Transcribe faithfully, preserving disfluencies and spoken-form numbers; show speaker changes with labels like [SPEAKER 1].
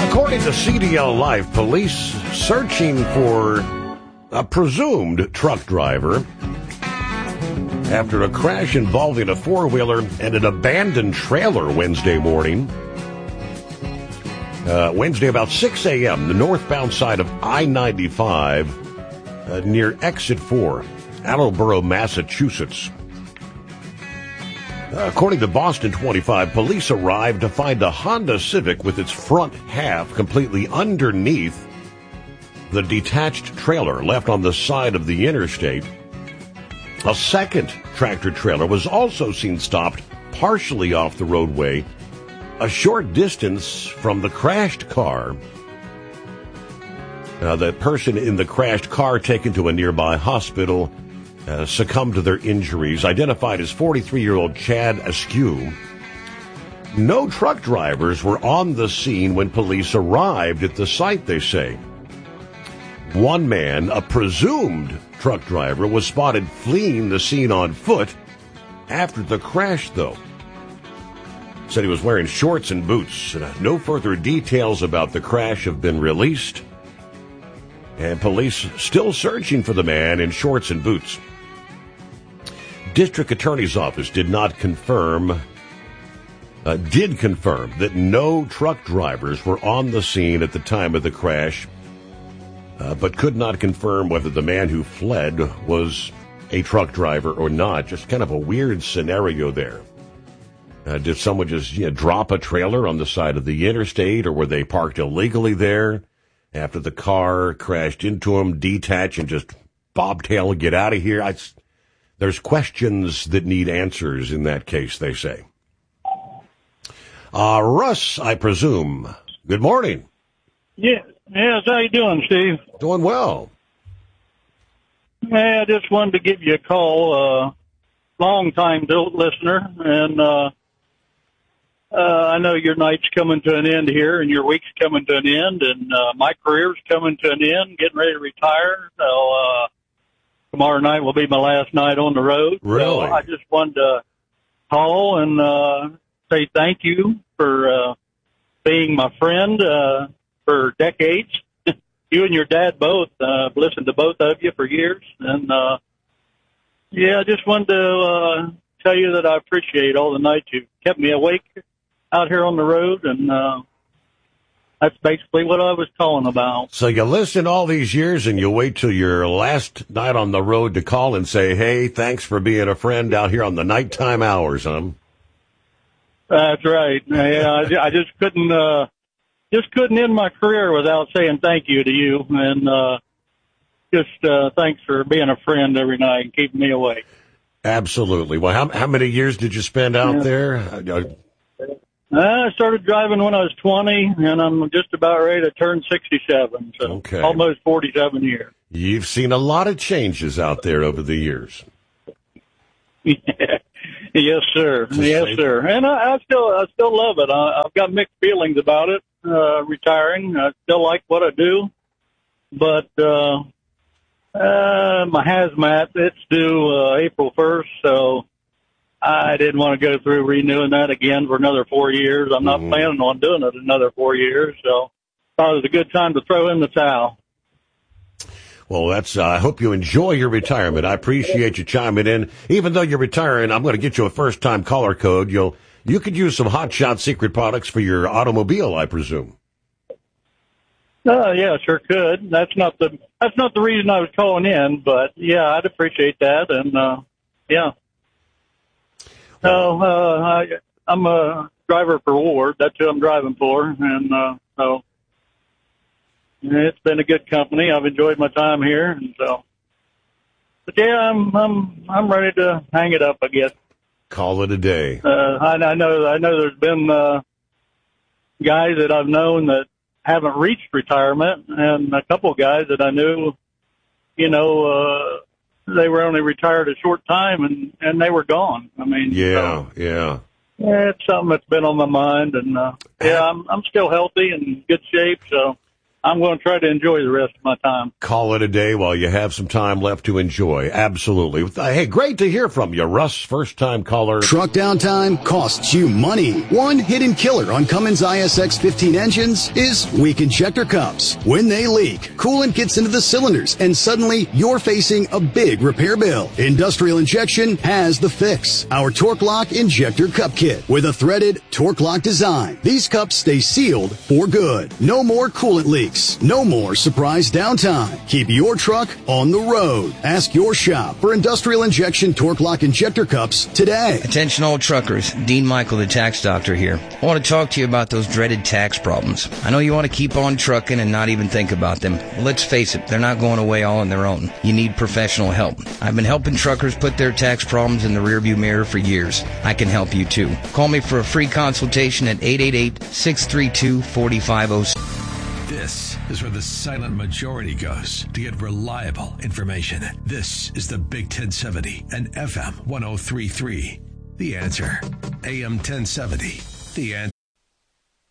[SPEAKER 1] According to C D L Life, police searching for a presumed truck driver after a crash involving a four-wheeler and an abandoned trailer Wednesday morning. Uh, Wednesday about six a.m., the northbound side of I ninety-five uh, near Exit four, Attleboro, Massachusetts. Uh, according to Boston twenty-five, police arrived to find a Honda Civic with its front half completely underneath the detached trailer left on the side of the interstate. A second tractor trailer was also seen stopped partially off the roadway a short distance from the crashed car. Uh, the person in the crashed car taken to a nearby hospital uh, succumbed to their injuries, identified as forty-three-year-old Chad Askew. No truck drivers were on the scene when police arrived at the site, they say. One man, a presumed truck driver, was spotted fleeing the scene on foot after the crash, though. Said he was wearing shorts and boots. No further details about the crash have been released. And police still searching for the man in shorts and boots. District Attorney's Office did not confirm, uh, did confirm that no truck drivers were on the scene at the time of the crash, uh, but could not confirm whether the man who fled was a truck driver or not. Just kind of a weird scenario there. Uh, did someone just you know, drop a trailer on the side of the interstate, or were they parked illegally there after the car crashed into them, detach and just bobtail and get out of here? I, there's questions that need answers in that case, they say. Uh, Russ, I presume. Good morning.
[SPEAKER 2] Yeah, yes, how you doing, Steve?
[SPEAKER 1] Doing well.
[SPEAKER 2] Hey, I just wanted to give you a call. Uh, long-time listener, and uh, uh, I know your night's coming to an end here, and your week's coming to an end, and uh, my career's coming to an end, getting ready to retire. So uh, tomorrow night will be my last night on the road.
[SPEAKER 1] Really?
[SPEAKER 2] So I just wanted to call and uh, say thank you for uh, being my friend uh, for decades. You and your dad both. Uh, I've listened to both of you for years, and uh, yeah, I just wanted to uh, tell you that I appreciate all the nights you kept me awake out here on the road, and uh, that's basically what I was calling about.
[SPEAKER 1] So you listen all these years, and you wait till your last night on the road to call and say, hey, thanks for being a friend out here on the nighttime hours, huh?
[SPEAKER 2] That's right. Yeah, I, I just couldn't, uh, just couldn't end my career without saying thank you to you, and uh, just uh, thanks for being a friend every night and keeping me awake.
[SPEAKER 1] Absolutely. Well, how how many years did you spend out
[SPEAKER 2] Yeah.
[SPEAKER 1] there?
[SPEAKER 2] I started driving when I was twenty, and I'm just about ready to turn sixty-seven, so
[SPEAKER 1] Okay.
[SPEAKER 2] almost forty-seven years.
[SPEAKER 1] You've seen a lot of changes out there over the years.
[SPEAKER 2] Yes, sir.
[SPEAKER 1] To
[SPEAKER 2] Yes,
[SPEAKER 1] say-
[SPEAKER 2] sir. And I, I still, I still love it. I, I've got mixed feelings about it. Uh, retiring, I still like what I do, but uh, uh, my hazmat, it's due uh, April first, so I didn't want to go through renewing that again for another four years. I'm not
[SPEAKER 1] Mhm.
[SPEAKER 2] planning on doing it another four years, so thought it was a good time to throw in the towel.
[SPEAKER 1] Well, that's. Uh, I hope you enjoy your retirement. I appreciate you chiming in. Even though you're retiring, I'm going to get you a first-time caller code. You'll you could use some Hot Shot secret products for your automobile, I presume.
[SPEAKER 2] Uh, yeah, sure could. That's not the that's not the reason I was calling in, but yeah, I'd appreciate that. And uh, yeah, so uh, I, I'm a driver for Ward. That's who I'm driving for, and uh, so it's been a good company. I've enjoyed my time here, and so. But yeah, I'm I'm I'm ready to hang it up, I guess.
[SPEAKER 1] Call it a day.
[SPEAKER 2] Uh, I, I know I know there's been uh, guys that I've known that haven't reached retirement, and a couple of guys that I knew, you know, uh, they were only retired a short time, and, and they were gone. I mean,
[SPEAKER 1] Yeah,
[SPEAKER 2] so,
[SPEAKER 1] yeah.
[SPEAKER 2] yeah, it's something that's been on my mind, and uh, yeah, I'm I'm still healthy and good shape, so I'm going to try to enjoy the rest of my time.
[SPEAKER 1] Call it a day while you have some time left to enjoy. Absolutely. Hey, great to hear from you, Russ, first-time caller.
[SPEAKER 3] Truck downtime costs you money. One hidden killer on Cummins I S X fifteen engines is weak injector cups. When they leak, coolant gets into the cylinders, and suddenly you're facing a big repair bill. Industrial Injection has the fix. Our Torque Lock Injector Cup Kit with a threaded Torque Lock design. These cups stay sealed for good. No more coolant leaks. No more surprise downtime. Keep your truck on the road. Ask your shop for Industrial Injection Torque Lock Injector Cups today.
[SPEAKER 4] Attention all truckers, Dean Michael, the tax doctor here. I want to talk to you about those dreaded tax problems. I know you want to keep on trucking and not even think about them. Well, let's face it, they're not going away all on their own. You need professional help. I've been helping truckers put their tax problems in the rearview mirror for years. I can help you too. Call me for a free consultation at eight eight eight, six three two, four five zero six.
[SPEAKER 5] This is where the silent majority goes to get reliable information. This is the Big ten seventy and F M ten thirty-three. The Answer. A M ten seventy. The Answer.